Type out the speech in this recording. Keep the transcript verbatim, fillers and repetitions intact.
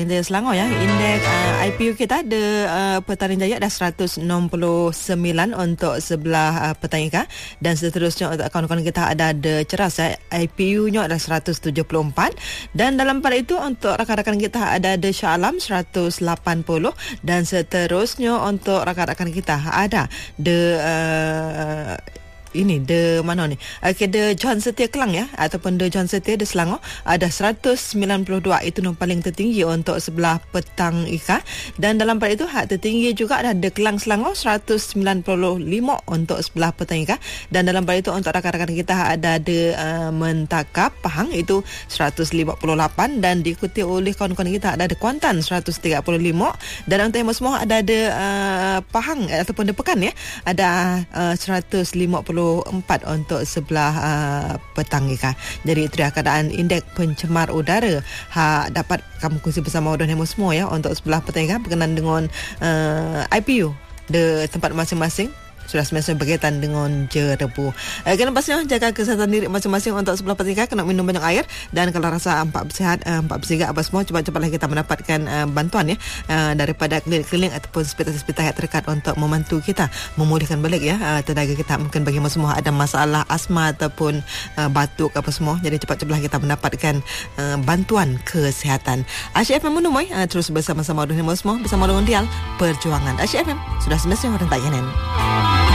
Indeks Selangor ya, indeks uh, I P U kita ada uh, Petaling Jaya dah seratus enam puluh sembilan untuk sebelah uh, Petaling Ika, dan seterusnya untuk kawan-kawan kita ada ada Ceras ya, I P U-nya adalah seratus tujuh puluh empat, dan dalam pada itu untuk rakan-rakan kita ada ada Shah Alam seratus lapan puluh, dan seterusnya untuk rakan-rakan kita ada the uh, ini de mana ni? Okey, de John Setia Kelang ya, ataupun de John Setia de Selangor ada seratus sembilan puluh dua, itu yang paling tertinggi untuk sebelah Petang Ika, dan dalam pada itu hak tertinggi juga ada de Kelang Selangor seratus sembilan puluh lima untuk sebelah Petang Ika, dan dalam pada itu untuk rakan-rakan kita ada de uh, Mentakap Pahang itu seratus lima puluh lapan, dan diikuti oleh kawan-kawan kita ada de Kuantan seratus tiga puluh lima, dan untuk yang semua ada de uh, Pahang ataupun de Pekan ya, ada uh, seratus lima puluh empat untuk sebelah uh, Petang Ika. Jadi itu dia keadaan indeks pencemar udara ha dapat kamu kongsi bersama Odon Hemo semua ya untuk sebelah Petang Ika berkenaan dengan uh, I P U de tempat masing-masing sudah semestinya berkaitan dengan jerebu. Eh, kena pastinya jaga kesihatan diri masing-masing untuk sebelah Petang, kena minum banyak air, dan kalau rasa empat bersihat, empat bersigat apa semua, cepat-cepatlah kita mendapatkan uh, bantuan ya uh, daripada klinik-klinik ataupun hospital-hospital yang terdekat untuk membantu kita memulihkan balik ya uh, tenaga kita. Mungkin bagi semua ada masalah asma ataupun uh, batuk apa semua, jadi cepat-cepatlah kita mendapatkan uh, bantuan kesihatan. Asyik F M menemui uh, terus bersama-sama Odon Hemo semua bersama dengan Dial Perjuangan Asyik F M sudah semestinya orang tak yanen.